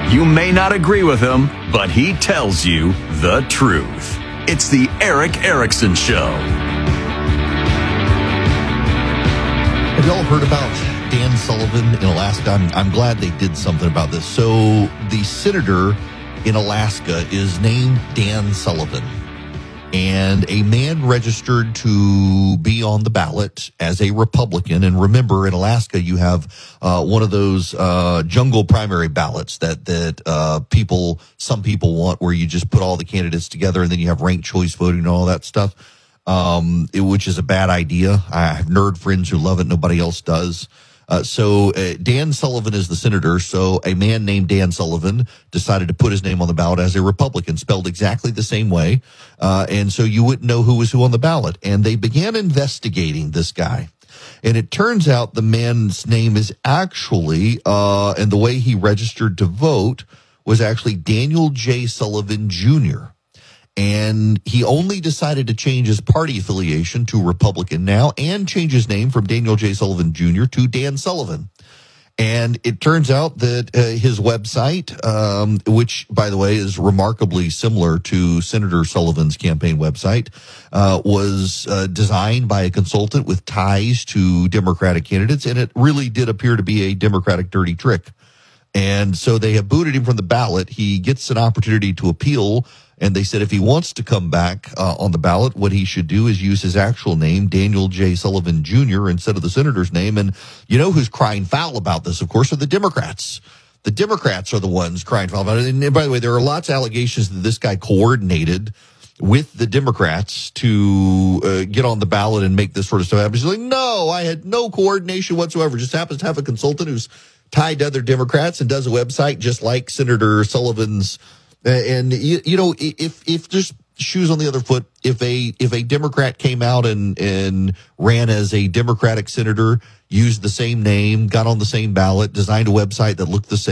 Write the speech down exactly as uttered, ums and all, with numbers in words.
You may not agree with him, but he tells you the truth. It's the Erick Erickson Show. Have y'all heard about Dan Sullivan in Alaska? I'm, I'm glad they did something about this. So the senator in Alaska is named Dan Sullivan, and a man registered to be on the ballot as a Republican. And remember, in Alaska, you have uh, one of those uh, jungle primary ballots that that uh, people, some people want, where you just put all the candidates together and then you have ranked choice voting and all that stuff, um, it, which is a bad idea. I have nerd friends who love it. Nobody else does. Uh, so uh, Dan Sullivan is the senator. So a man named Dan Sullivan decided to put his name on the ballot as a Republican, spelled exactly the same way. Uh, and so you wouldn't know who was who on the ballot. And they began investigating this guy. And it turns out the man's name is actually, uh, and the way he registered to vote was actually Daniel J. Sullivan Junior And he only decided to change his party affiliation to Republican now and change his name from Daniel J. Sullivan Junior to Dan Sullivan. And it turns out that uh, his website, um, which, by the way, is remarkably similar to Senator Sullivan's campaign website, uh, was uh, designed by a consultant with ties to Democratic candidates. And it really did appear to be a Democratic dirty trick. And so they have booted him from the ballot. He gets an opportunity to appeal. And they said if he wants to come back uh, on the ballot, what he should do is use his actual name, Daniel J. Sullivan Junior, instead of the senator's name. And you know who's crying foul about this, of course, are the Democrats. The Democrats are the ones crying foul about it. And by the way, there are lots of allegations that this guy coordinated with the Democrats to uh, get on the ballot and make this sort of stuff happen. He's like, no, I had no coordination whatsoever. Just happens to have a consultant who's tied to other Democrats and does a website just like Senator Sullivan's. Uh, and you, you know, if if there's shoes on the other foot, if a if a Democrat came out and and ran as a Democratic senator, used the same name, got on the same ballot, designed a website that looked the same.